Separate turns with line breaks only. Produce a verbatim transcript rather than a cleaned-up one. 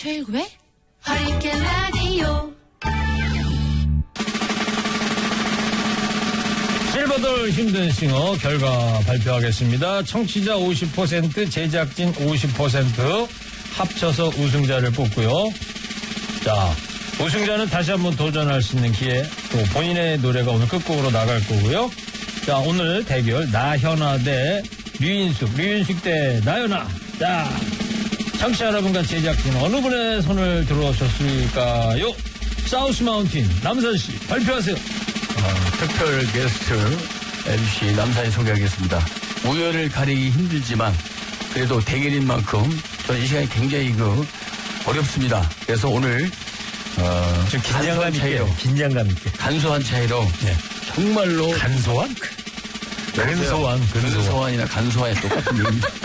최일구의 허리케인 라디오.
실버돌 힘든 싱어 결과 발표하겠습니다. 청취자 오십 퍼센트, 제작진 오십 퍼센트 합쳐서 우승자를 뽑고요. 자, 우승자는 다시 한번 도전할 수 있는 기회, 또 본인의 노래가 오늘 끝곡으로 나갈 거고요. 자, 오늘 대결 나현아 대 류인숙, 류인숙 대 나현아. 자, 청취자 여러분과 제작진 어느 분의 손을 들어오셨을까요? 사우스 마운틴 남산 씨 발표하세요.
어, 특별 게스트 엠씨 남산이 소개하겠습니다. 우열을 가리기 힘들지만 그래도 대결인 만큼 저는 이 시간이 굉장히 그 어렵습니다. 그래서 오늘 어,
좀 긴장감 있게,
차이로,
긴장감 있게,
간소한 차이로
네.
정말로
간소한? 근소한, 근소한.
근소한이나 간소한이 똑같은 얘기입니다.